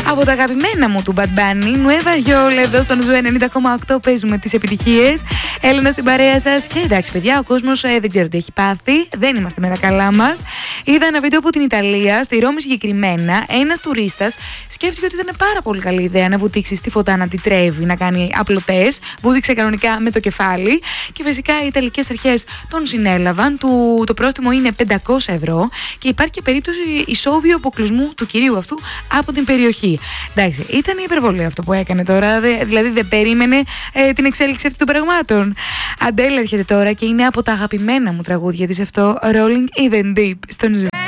Από τα αγαπημένα μου του Bad Bunny, Nueva York, εδώ στον Ζου 90,8 παίζουμε τις επιτυχίες. Έλενα στην παρέα σας. Και εντάξει, παιδιά, ο κόσμος δεν ξέρω τι έχει πάθει. Δεν είμαστε με τα καλά μας. Είδα ένα βίντεο από την Ιταλία, στη Ρώμη συγκεκριμένα. Ένας τουρίστας σκέφτηκε ότι ήταν πάρα πολύ καλή ιδέα να βουτήξει στη φωτά, να την τρέβει, να κάνει απλωτές. Βούτυξε κανονικά με το κεφάλι. Και φυσικά οι Ιταλικές αρχές τον συνέλαβαν. Το πρόστιμο είναι 500 ευρώ. Και υπάρχει και περίπτωση ισόβιου αποκλεισμού του κυρίου αυτού από την περιοχή. Εντάξει, ήταν η υπερβολή αυτό που έκανε τώρα. Δηλαδή δεν περίμενε την εξέλιξη αυτών των πραγμάτων. Αντέλ έρχεται τώρα και είναι από τα αγαπημένα μου τραγούδια της αυτό, Rolling in the Deep στον Ζου.